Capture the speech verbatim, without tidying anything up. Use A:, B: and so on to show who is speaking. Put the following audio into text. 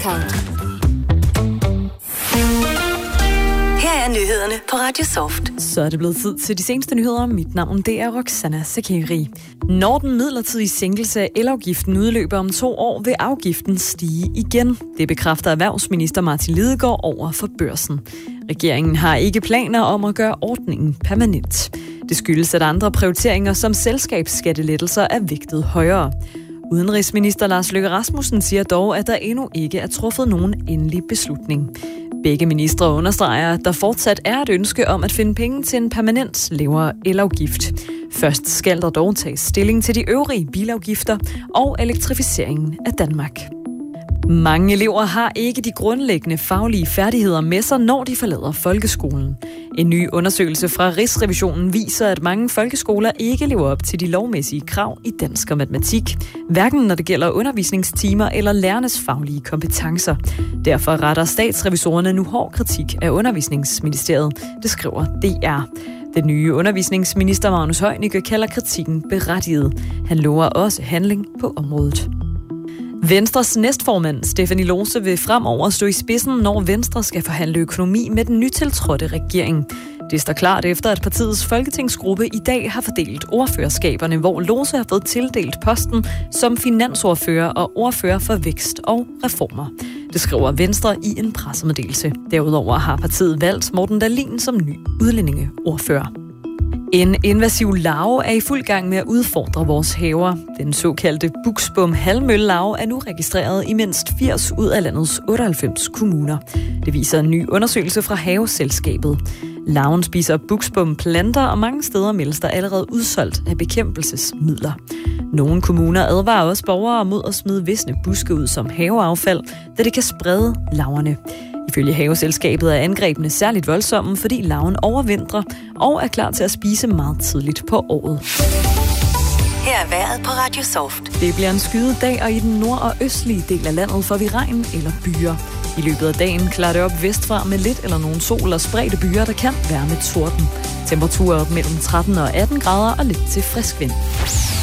A: Count. Her er nyhederne på Radio Soft.
B: Så er det blevet tid til de seneste nyheder. Mit navn det er Roxana Zakeri. Når den midlertidige sænkelse af elafgiften udløber om to år, vil afgiften stige igen. Det bekræfter erhvervsminister Martin Lidegaard over for Børsen. Regeringen har ikke planer om at gøre ordningen permanent. Det skyldes, at andre prioriteringer som selskabsskattelettelser er vægtet højere. Udenrigsminister Lars Løkke Rasmussen siger dog, at der endnu ikke er truffet nogen endelig beslutning. Begge ministre understreger, at der fortsat er et ønske om at finde penge til en permanent lavere elafgift. Først skal der dog tages stilling til de øvrige bilafgifter og elektrificeringen af Danmark. Mange elever har ikke de grundlæggende faglige færdigheder med sig, når de forlader folkeskolen. En ny undersøgelse fra Rigsrevisionen viser, at mange folkeskoler ikke lever op til de lovmæssige krav i dansk og matematik, hverken når det gælder undervisningstimer eller lærernes faglige kompetencer. Derfor retter statsrevisorerne nu hård kritik af Undervisningsministeriet, det skriver D R. Den nye undervisningsminister Magnus Heunicke kalder kritikken berettiget. Han lover også handling på området. Venstres næstformand Stephanie Lose vil fremover stå i spidsen, når Venstre skal forhandle økonomi med den nytiltrådte regering. Det står klart efter, at partiets folketingsgruppe i dag har fordelt ordførerskaberne, hvor Lose har fået tildelt posten som finansordfører og ordfører for vækst og reformer. Det skriver Venstre i en pressemeddelelse. Derudover har partiet valgt Morten Dahlin som ny udlændingeordfører. En invasiv larve er i fuld gang med at udfordre vores haver. Den såkaldte buksbom halvmøllelarve er nu registreret i mindst firs ud af landets otteoghalvfems kommuner. Det viser en ny undersøgelse fra Haveselskabet. Larven spiser buksbom planter, og mange steder meldes der allerede udsolgt af bekæmpelsesmidler. Nogle kommuner advarer også borgere mod at smide visne buske ud som haveaffald, da det kan sprede larverne. Ifølge Haveselskabet er angrebene særligt voldsomme, fordi larven overvintrer og er klar til at spise meget tidligt på året.
A: Her er vejret på Radio Soft.
B: Det bliver en skyet dag, og i den nord- og østlige del af landet får vi regn eller byer. I løbet af dagen klarer det op vestfra med lidt eller nogen sol og spredte byer, der kan være med torden. Temperaturer op mellem tretten og atten grader og lidt til frisk vind.